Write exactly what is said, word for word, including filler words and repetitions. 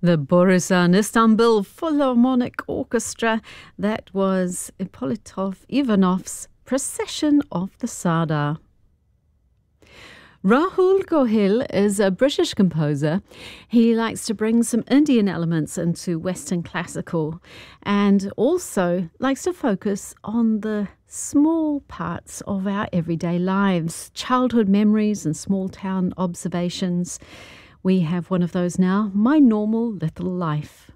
The Borusan Istanbul Philharmonic Orchestra. That was Ippolitov Ivanov's Procession of the Sada. Rahul Gohil is a British composer. He likes to bring some Indian elements into Western classical and also likes to focus on the small parts of our everyday lives, childhood memories and small town observations. We have one of those now, My Normal Little Life.